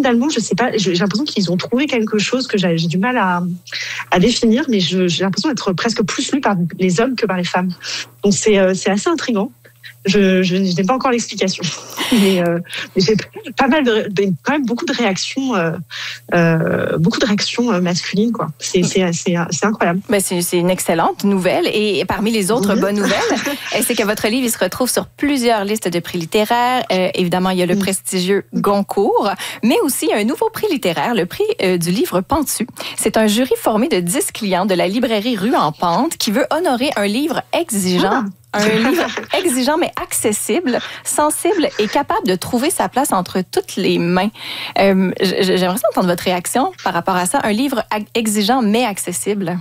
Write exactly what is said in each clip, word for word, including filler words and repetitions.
finalement, je sais pas, j'ai l'impression qu'ils ont trouvé quelque chose que j'ai du mal à, à définir, mais j'ai l'impression d'être presque plus lu par les hommes que par les femmes. Donc c'est c'est assez intriguant. Je, je, je n'ai pas encore l'explication, mais, euh, mais j'ai pas mal de, de, quand même beaucoup de réactions, euh, euh, beaucoup de réactions masculines, quoi. C'est, c'est, c'est, c'est incroyable. Ben c'est, c'est une excellente nouvelle. Et parmi les autres oui. bonnes nouvelles, c'est que votre livre il se retrouve sur plusieurs listes de prix littéraires. Euh, évidemment, il y a le prestigieux Goncourt, mais aussi un nouveau prix littéraire, le prix euh, du livre Pentu. C'est un jury formé de dix clients de la librairie Rue en Pente qui veut honorer un livre exigeant. Ah. Un livre exigeant mais accessible, sensible et capable de trouver sa place entre toutes les mains. Euh, j'aimerais entendre votre réaction par rapport à ça. Un livre exigeant mais accessible.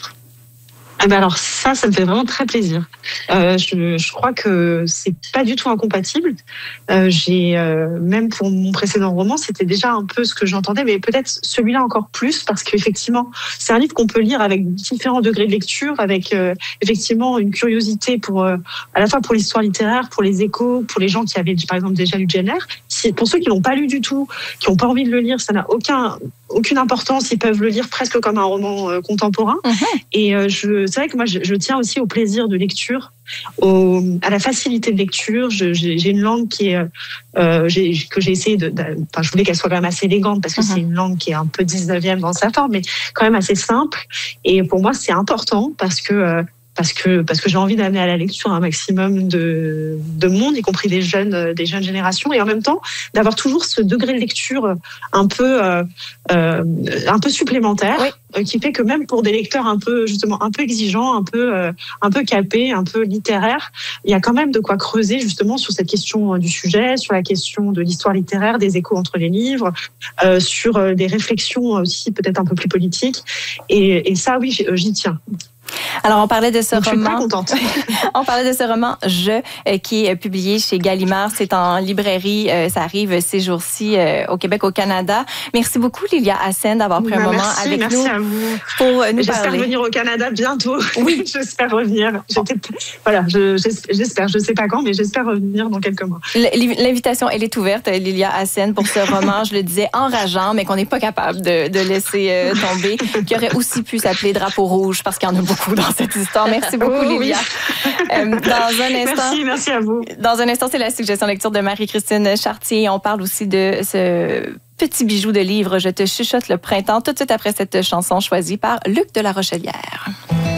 Ah ben alors ça, ça me fait vraiment très plaisir. Euh, je, je crois que c'est pas du tout incompatible. Euh, j'ai euh, même pour mon précédent roman, c'était déjà un peu ce que j'entendais, mais peut-être celui-là encore plus parce qu'effectivement, c'est un livre qu'on peut lire avec différents degrés de lecture, avec euh, effectivement une curiosité pour euh, à la fois pour l'histoire littéraire, pour les échos, pour les gens qui avaient par exemple déjà lu Jane Eyre. Si, pour ceux qui l'ont pas lu du tout, qui n'ont pas envie de le lire, ça n'a aucun aucune importance. Ils peuvent le lire presque comme un roman euh, contemporain. Mm-hmm. Et euh, je c'est vrai que moi, je, je tiens aussi au plaisir de lecture, au, à la facilité de lecture. Je, j'ai, j'ai une langue qui est, euh, j'ai, que j'ai essayé de, de... Enfin, je voulais qu'elle soit quand même assez élégante parce que mm-hmm. c'est une langue qui est un peu dix-neuvième dans sa forme, mais quand même assez simple. Et pour moi, c'est important parce que... Euh, Parce que, parce que j'ai envie d'amener à la lecture un maximum de, de monde, y compris des jeunes, des jeunes générations, et en même temps d'avoir toujours ce degré de lecture un peu, euh, euh, un peu supplémentaire, oui. euh, qui fait que même pour des lecteurs un peu justement un peu exigeants, un peu, euh, un peu capés, un peu littéraires, il y a quand même de quoi creuser justement sur cette question du sujet, sur la question de l'histoire littéraire, des échos entre les livres, euh, sur euh, des réflexions aussi peut-être un peu plus politiques, et, et ça, oui, j'y tiens. Alors, on parlait de ce Donc, roman. Je suis très contente. On parlait de ce roman Je, euh, qui est publié chez Gallimard. C'est en librairie. Euh, ça arrive ces jours-ci euh, au Québec, au Canada. Merci beaucoup, Lilia Hassen, d'avoir pris bah, un moment merci, avec merci nous à vous. pour nous J'espère parler. J'espère venir au Canada bientôt. Oui, j'espère revenir. J'étais... Voilà, je, j'espère. Je ne sais pas quand, mais j'espère revenir dans quelques mois. L'invitation, elle est ouverte, Lilia Hassen, pour ce roman. Je le disais, enrageant, mais qu'on n'est pas capable de, de laisser euh, tomber. Qui aurait aussi pu s'appeler Drapeau rouge, parce qu'il y en a beaucoup dans cette histoire. Merci beaucoup, oh, Lilia. Oui. Euh, dans un instant, merci, merci à vous. Dans un instant, c'est la suggestion lecture de Marie-Christine Chartier. On parle aussi de ce petit bijou de livre, Je te chuchote le printemps, tout de suite après cette chanson choisie par Luc de la Rochelière.